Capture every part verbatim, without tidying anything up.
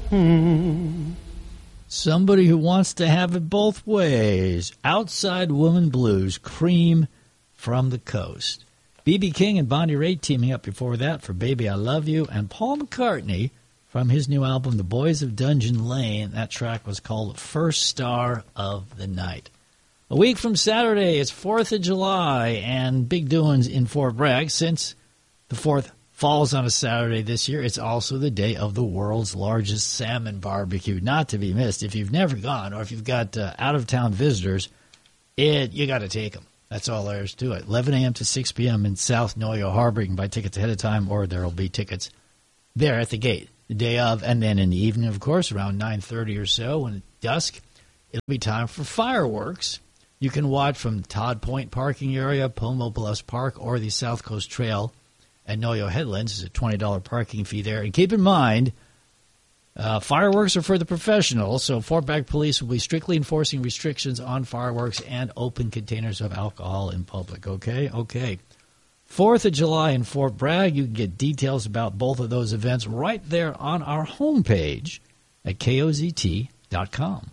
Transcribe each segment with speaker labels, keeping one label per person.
Speaker 1: Somebody who wants to have it both ways. Outside Woman Blues, Cream from the Coast. B B King and Bonnie Raitt teaming up before that for Baby I Love You. And Paul McCartney from his new album, The Boys of Dungeon Lane. That track was called First Star of the Night. A week from Saturday, it's fourth of July, and big doings in Fort Bragg. Since the fourth falls on a Saturday this year, it's also the day of the world's largest salmon barbecue. Not to be missed. If you've never gone, or if you've got uh, out-of-town visitors, it you got to take them. That's all there is to it. eleven a.m. to six p.m. in South Noyo Harbor. You can buy tickets ahead of time, or there will be tickets there at the gate the day of. And then in the evening, of course, around nine thirty or so, when it's dusk, it'll be time for fireworks. You can watch from Todd Point parking area, Pomo Bluffs Park, or the South Coast Trail at Noyo Headlands. There's a twenty dollars parking fee there. And keep in mind, uh, fireworks are for the professionals, so Fort Bragg Police will be strictly enforcing restrictions on fireworks and open containers of alcohol in public. Okay? Okay. fourth of July in Fort Bragg. You can get details about both of those events right there on our homepage at K O Z T dot com.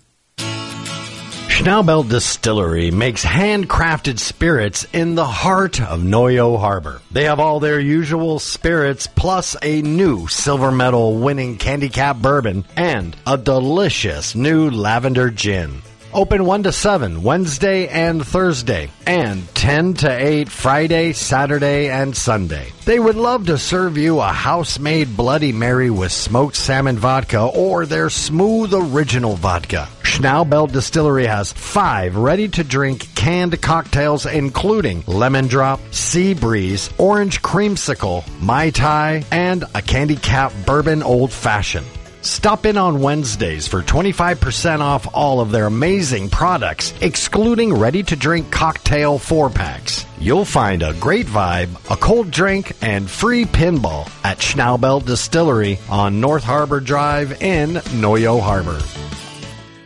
Speaker 2: Schnaubelt Distillery makes handcrafted spirits in the heart of Noyo Harbor. They have all their usual spirits, plus a new silver medal winning Candy Cap bourbon and a delicious new lavender gin. Open one to seven Wednesday and Thursday, and ten to eight Friday, Saturday, and Sunday. They would love to serve you a house-made Bloody Mary with smoked salmon vodka or their smooth original vodka. Schnaubelt Distillery has five ready-to-drink canned cocktails, including Lemon Drop, Sea Breeze, Orange Creamsicle, Mai Tai, and a Candy Cap Bourbon Old Fashioned. Stop in on Wednesdays for twenty-five percent off all of their amazing products, excluding ready-to-drink cocktail four-packs. You'll find a great vibe, a cold drink, and free pinball at Schnaubelt Distillery on North Harbor Drive in Noyo Harbor.